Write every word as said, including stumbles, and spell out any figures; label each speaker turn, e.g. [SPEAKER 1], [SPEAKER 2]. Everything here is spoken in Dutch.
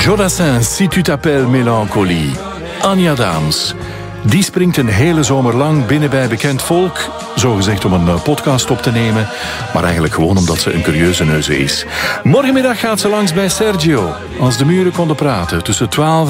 [SPEAKER 1] Jodassin, Si tu t'appelles Mélancolie. Anja Daams. Die springt een hele zomer lang binnen bij bekend volk, zogezegd om een podcast op te nemen, maar eigenlijk gewoon omdat ze een curieuze neuze is. Morgenmiddag gaat ze langs bij Sergio, als de muren konden praten, tussen twaalf